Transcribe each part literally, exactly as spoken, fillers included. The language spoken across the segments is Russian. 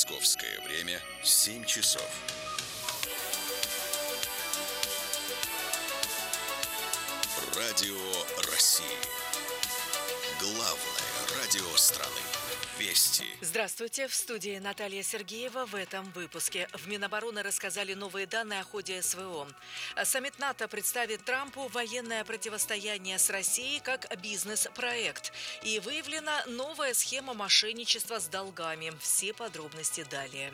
Московское время семь часов. Радио России. Главное радио страны. Вести. Здравствуйте. В студии Наталья Сергеева. В этом выпуске в Минобороны рассказали новые данные о ходе СВО. Саммит НАТО представит Трампу военное противостояние с Россией как бизнес-проект. И выявлена новая схема мошенничества с долгами. Все подробности далее.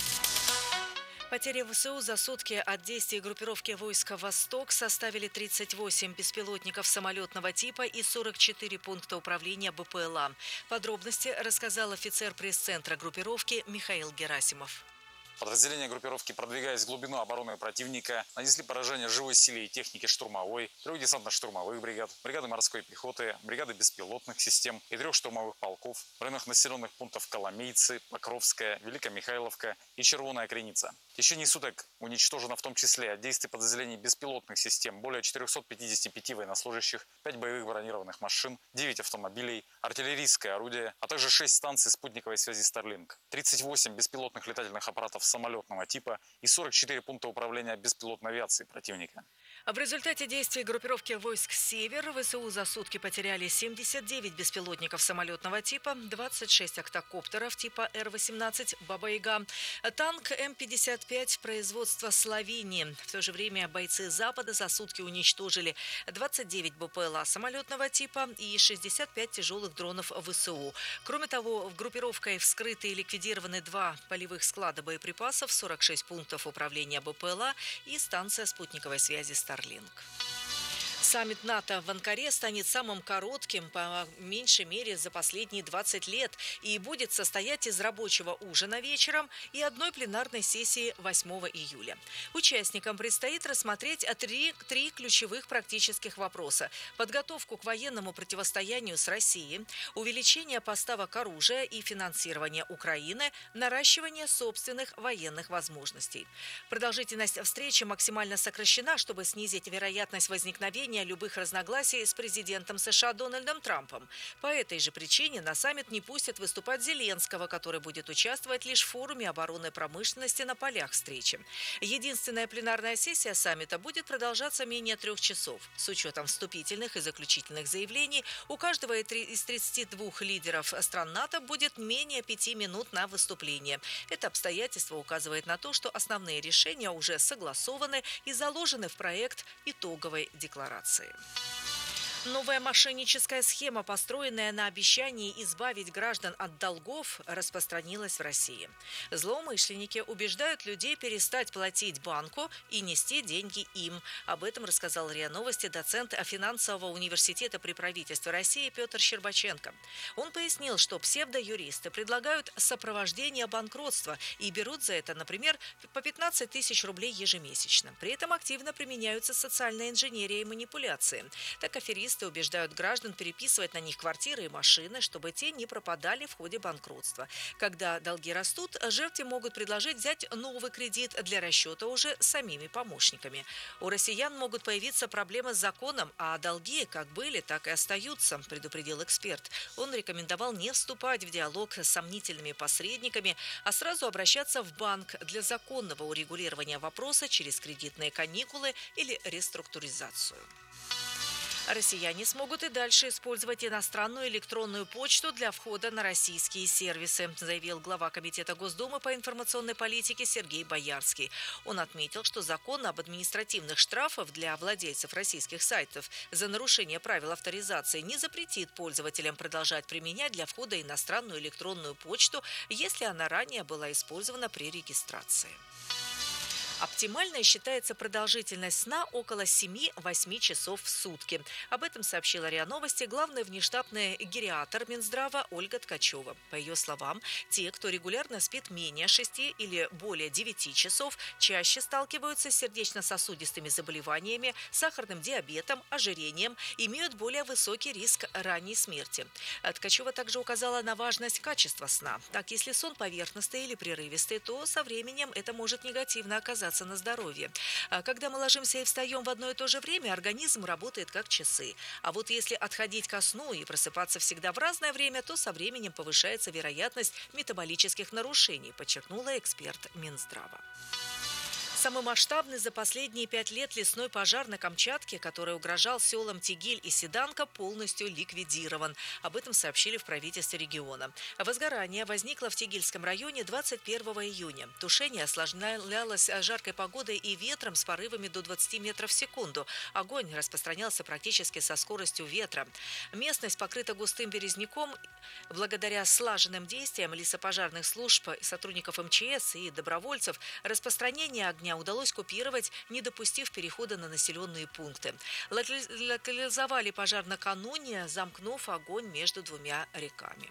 Потери ВСУ за сутки от действий группировки войска «Восток» составили тридцать восемь беспилотников самолетного типа и сорок четыре пункта управления БПЛА. Подробности рассказал офицер пресс-центра группировки Михаил Герасимов. Подразделения группировки, продвигаясь в глубину обороны противника, нанесли поражение живой силе и технике штурмовой, трех десантно-штурмовых бригад, бригады морской пехоты, бригады беспилотных систем и трех штурмовых полков в районах населенных пунктов Коломейцы, Покровская, Великомихайловка и Червоная Креница. В течение суток уничтожено в том числе от действий подразделений беспилотных систем более четырехсот пятидесяти пяти военнослужащих, пять боевых бронированных машин, девять автомобилей, артиллерийское орудие, а также шесть станций спутниковой связи Starlink, тридцать восемь беспилотных летательных аппаратов самолетного типа и сорок четыре пункта управления беспилотной авиации противника. В результате действий группировки войск «Север» ВСУ за сутки потеряли семьдесят девять беспилотников самолетного типа, двадцать шесть октокоптеров типа Р восемнадцать «Баба-Яга», танк М пятьдесят пять производства Словении. В то же время бойцы Запада за сутки уничтожили двадцать девять БПЛА самолетного типа и шестьдесят пять тяжелых дронов ВСУ. Кроме того, в группировкой вскрыты и ликвидированы два полевых склада боеприпасов, сорок шесть пунктов управления БПЛА и станция спутниковой связи Starlink. Саммит НАТО в Анкаре станет самым коротким, по меньшей мере, за последние двадцать лет и будет состоять из рабочего ужина вечером и одной пленарной сессии восьмого июля. Участникам предстоит рассмотреть три, три ключевых практических вопроса: подготовку к военному противостоянию с Россией, увеличение поставок оружия и финансирование Украины, наращивание собственных военных возможностей. Продолжительность встречи максимально сокращена, чтобы снизить вероятность возникновения любых разногласий с президентом США Дональдом Трампом. По этой же причине на саммит не пустят выступать Зеленского, который будет участвовать лишь в форуме обороны и промышленности на полях встречи. Единственная пленарная сессия саммита будет продолжаться менее трех часов. С учетом вступительных и заключительных заявлений у каждого из тридцати двух лидеров стран НАТО будет менее пяти минут на выступление. Это обстоятельство указывает на то, что основные решения уже согласованы и заложены в проект итоговой декларации. Новая мошенническая схема, построенная на обещании избавить граждан от долгов, распространилась в России. Злоумышленники убеждают людей перестать платить банку и нести деньги им. Об этом рассказал РИА Новости доцент финансового университета при правительстве России Петр Щербаченко. Он пояснил, что псевдоюристы предлагают сопровождение банкротства и берут за это, например, по пятнадцать тысяч рублей ежемесячно. При этом активно применяются социальная инженерия и манипуляции. Так аферисты убеждают граждан переписывать на них квартиры и машины, чтобы те не пропадали в ходе банкротства. Когда долги растут, жертве могут предложить взять новый кредит для расчета уже самими помощниками. У россиян могут появиться проблемы с законом, а долги как были, так и остаются, предупредил эксперт. Он рекомендовал не вступать в диалог с сомнительными посредниками, а сразу обращаться в банк для законного урегулирования вопроса через кредитные каникулы или реструктуризацию. Россияне смогут и дальше использовать иностранную электронную почту для входа на российские сервисы, заявил глава Комитета Госдумы по информационной политике Сергей Боярский. Он отметил, что закон об административных штрафах для владельцев российских сайтов за нарушение правил авторизации не запретит пользователям продолжать применять для входа иностранную электронную почту, если она ранее была использована при регистрации. Оптимальной считается продолжительность сна около семи-восьми часов в сутки. Об этом сообщила РИА Новости главный внештатный гериатор Минздрава Ольга Ткачева. По ее словам, те, кто регулярно спит менее шести или более девяти часов, чаще сталкиваются с сердечно-сосудистыми заболеваниями, сахарным диабетом, ожирением, имеют более высокий риск ранней смерти. Ткачева также указала на важность качества сна. Так, если сон поверхностный или прерывистый, то со временем это может негативно оказаться сказаться на здоровье. А когда мы ложимся и встаем в одно и то же время, организм работает как часы. А вот если отходить ко сну и просыпаться всегда в разное время, то со временем повышается вероятность метаболических нарушений, подчеркнула эксперт Минздрава. Самый масштабный за последние пять лет лесной пожар на Камчатке, который угрожал селам Тигиль и Седанка, полностью ликвидирован. Об этом сообщили в правительстве региона. Возгорание возникло в Тигильском районе двадцать первого июня. Тушение осложнялось жаркой погодой и ветром с порывами до двадцати метров в секунду. Огонь распространялся практически со скоростью ветра. Местность покрыта густым березняком. Благодаря слаженным действиям лесопожарных служб, сотрудников эм че эс и добровольцев, распространение огня удалось купировать, не допустив перехода на населенные пункты. Локализовали пожар накануне, замкнув огонь между двумя реками.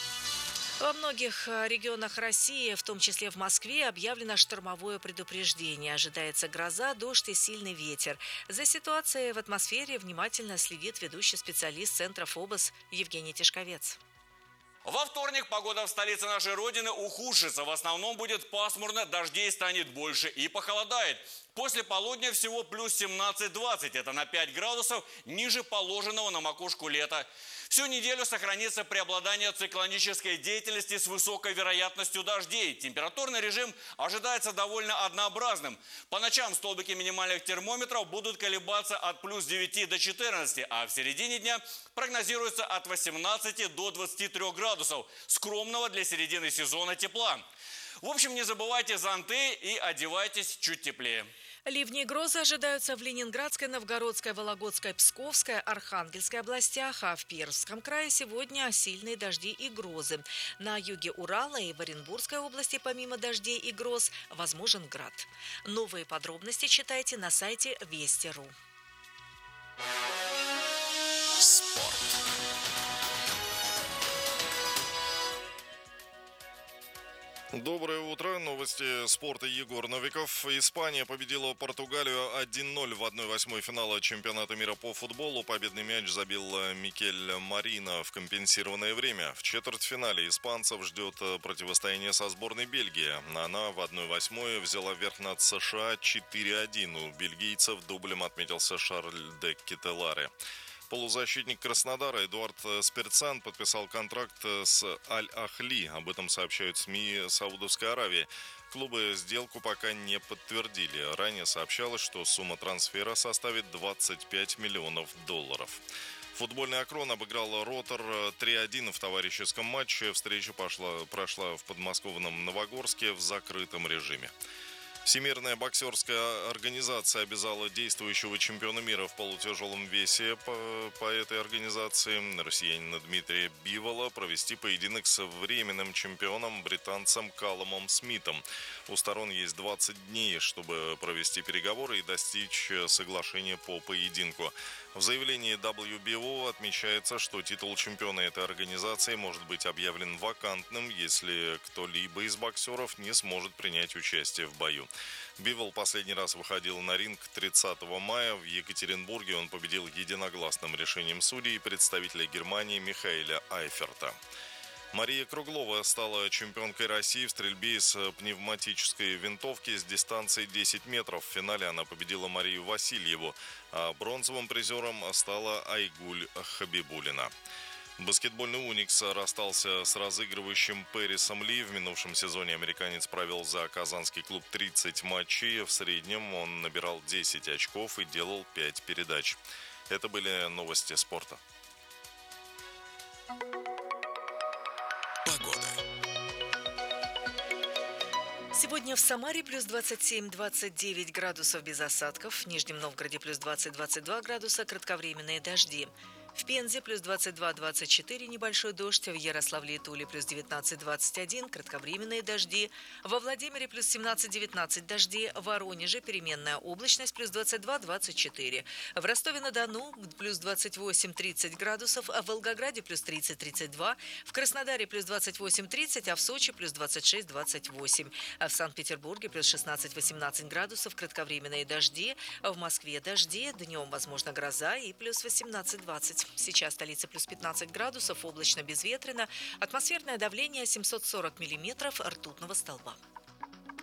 Во многих регионах России, в том числе в Москве, объявлено штормовое предупреждение. Ожидается гроза, дождь и сильный ветер. За ситуацией в атмосфере внимательно следит ведущий специалист Центра ФОБОС Евгений Тишковец. Во вторник погода в столице нашей Родины ухудшится. В основном будет пасмурно, дождей станет больше и похолодает. После полудня всего плюс семнадцать-двадцать. Это на пять градусов ниже положенного на макушку лета. Всю неделю сохранится преобладание циклонической деятельности с высокой вероятностью дождей. Температурный режим ожидается довольно однообразным. По ночам столбики минимальных термометров будут колебаться от плюс девяти до четырнадцати, а в середине дня прогнозируется от восемнадцати до двадцати трёх градусов. Скромного для середины сезона тепла. В общем, не забывайте зонты и одевайтесь чуть теплее. Ливни и грозы ожидаются в Ленинградской, Новгородской, Вологодской, Псковской, Архангельской областях, а в Пермском крае сегодня сильные дожди и грозы. На юге Урала и в Оренбургской области помимо дождей и гроз возможен град. Новые подробности читайте на сайте вести точка ру. Спорт. Доброе утро. Новости спорта. Егор Новиков. Испания победила Португалию один ноль в одной восьмой финала чемпионата мира по футболу. Победный мяч забил Микель Марина в компенсированное время. В четвертьфинале испанцев ждет противостояние со сборной Бельгии. Она в одной восьмой взяла верх над США четыре один. У бельгийцев дублем отметился Шарль де Кетеларе. Полузащитник Краснодара Эдуард Спирцан подписал контракт с Аль-Ахли. Об этом сообщают СМИ Саудовской Аравии. Клубы сделку пока не подтвердили. Ранее сообщалось, что сумма трансфера составит двадцать пять миллионов долларов. Футбольный Акрон обыграл Ротор три один в товарищеском матче. Встреча пошла, прошла в подмосковном Новогорске в закрытом режиме. Всемирная боксерская организация обязала действующего чемпиона мира в полутяжелом весе по, по этой организации, россиянина Дмитрия Бивола, провести поединок с временным чемпионом британцем Каллумом Смитом. У сторон есть двадцать дней, чтобы провести переговоры и достичь соглашения по поединку. В заявлении дабл ю би о отмечается, что титул чемпиона этой организации может быть объявлен вакантным, если кто-либо из боксеров не сможет принять участие в бою. Бивол последний раз выходил на ринг тридцатого мая. В Екатеринбурге он победил единогласным решением судей представителя Германии Михаэля Айферта. Мария Круглова стала чемпионкой России в стрельбе из пневматической винтовки с дистанции десять метров. В финале она победила Марию Васильеву, а бронзовым призером стала Айгуль Хабибулина. Баскетбольный «Уникс» расстался с разыгрывающим Пэрисом Ли. В минувшем сезоне американец провел за казанский клуб тридцать матчей. В среднем он набирал десять очков и делал пять передач. Это были новости спорта. Сегодня в Самаре плюс двадцать семь - двадцать девять градусов без осадков, в Нижнем Новгороде плюс двадцать - двадцать два градуса, кратковременные дожди. В Пензе плюс двадцать два - двадцать четыре, небольшой дождь. В Ярославле и Туле плюс девятнадцать - двадцать один, кратковременные дожди. Во Владимире плюс семнадцать - девятнадцать дожди. В Воронеже переменная облачность плюс двадцать два - двадцать четыре. В Ростове-на-Дону плюс двадцать восемь - тридцать градусов. В Волгограде плюс тридцать - тридцать два. В Краснодаре плюс двадцать восемь - тридцать, а в Сочи плюс двадцать шесть - двадцать восемь. А в Санкт-Петербурге плюс шестнадцать - восемнадцать градусов, кратковременные дожди. В Москве дожди, днем возможно гроза и плюс восемнадцать - двадцать. Сейчас столица плюс пятнадцать градусов, облачно безветренно. Атмосферное давление семьсот сорок миллиметров ртутного столба.